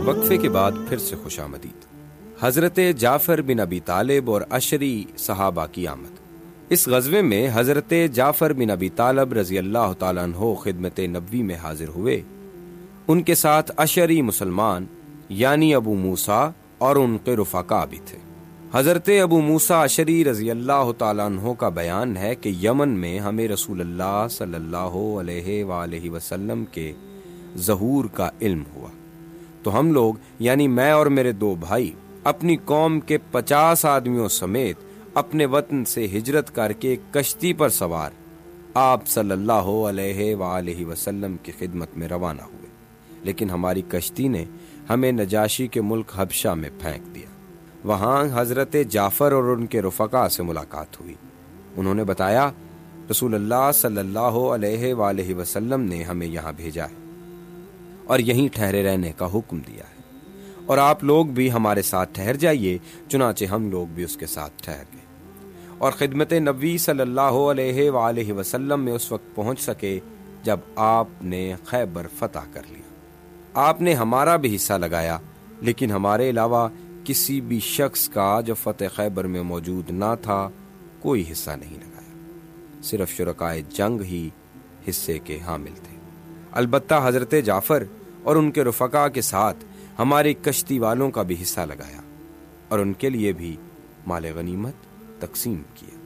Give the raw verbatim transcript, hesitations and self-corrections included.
وقفے کے بعد پھر سے خوش آمدید۔ حضرت جعفر بن ابی طالب اور عشری صحابہ کی آمد۔ اس غزوے میں حضرت جعفر بن ابی طالب رضی اللہ تعالیٰ عنہ خدمت نبوی میں حاضر ہوئے۔ ان کے ساتھ عشری مسلمان یعنی ابو موسیٰ اور ان کے رفقا بھی تھے۔ حضرت ابو موسیٰ عشری رضی اللہ تعالیٰ عنہ کا بیان ہے کہ یمن میں ہمیں رسول اللہ صلی اللہ علیہ وآلہ وسلم کے ظہور کا علم ہوا تو ہم لوگ یعنی میں اور میرے دو بھائی اپنی قوم کے پچاس آدمیوں سمیت اپنے وطن سے ہجرت کر کے کشتی پر سوار آپ صلی اللہ علیہ وآلہ وسلم کی خدمت میں روانہ ہوئے، لیکن ہماری کشتی نے ہمیں نجاشی کے ملک حبشہ میں پھینک دیا۔ وہاں حضرت جعفر اور ان کے رفقا سے ملاقات ہوئی۔ انہوں نے بتایا رسول اللہ صلی اللہ علیہ وآلہ وسلم نے ہمیں یہاں بھیجا ہے اور یہیں ٹھہرے رہنے کا حکم دیا ہے، اور آپ لوگ بھی ہمارے ساتھ ٹھہر جائیے۔ چنانچہ ہم لوگ بھی اس کے ساتھ ٹھہر گئے اور خدمت نبی صلی اللہ علیہ وآلہ وسلم میں اس وقت پہنچ سکے جب آپ نے خیبر فتح کر لیا۔ آپ نے ہمارا بھی حصہ لگایا، لیکن ہمارے علاوہ کسی بھی شخص کا جو فتح خیبر میں موجود نہ تھا کوئی حصہ نہیں لگایا، صرف شرکائے جنگ ہی حصے کے حامل تھے۔ البتہ حضرت جعفر اور ان کے رفقا کے ساتھ ہماری کشتی والوں کا بھی حصہ لگایا اور ان کے لیے بھی مال غنیمت تقسیم کیا۔